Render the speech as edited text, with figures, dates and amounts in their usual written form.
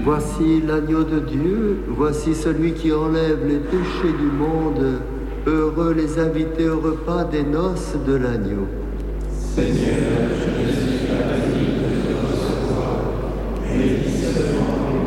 Voici l'agneau de Dieu, voici celui qui enlève les péchés du monde. Heureux les invités au repas des noces de l'agneau. Seigneur, je ne suis pas